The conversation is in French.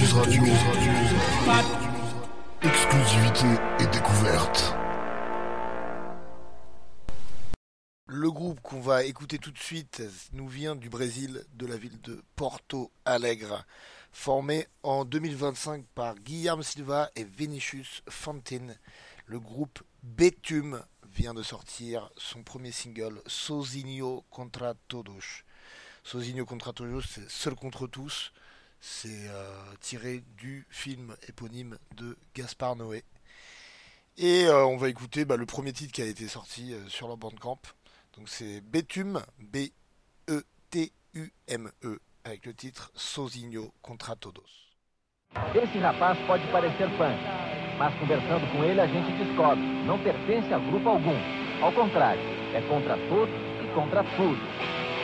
Exclusivité et découverte. Le groupe qu'on va écouter tout de suite nous vient du Brésil, de la ville de Porto Alegre, formé en 2025 par Guilherme Silva et Vinicius Fantin. Le groupe Betume vient de sortir son premier single, Sozinho contra Todos. Sozinho contra Todos, c'est Seul contre tous. C'est tiré du film éponyme de Gaspard Noé. Et on va écouter le premier titre qui a été sorti sur leur Bandcamp. Donc c'est Betume, B-E-T-U-M-E, avec le titre Sozinho contra Todos. Esse rapaz pode parecer punk, mas conversando com ele a gente descobre, não pertence a grupo algum. Ao contrário, é contra todos e contra tudo.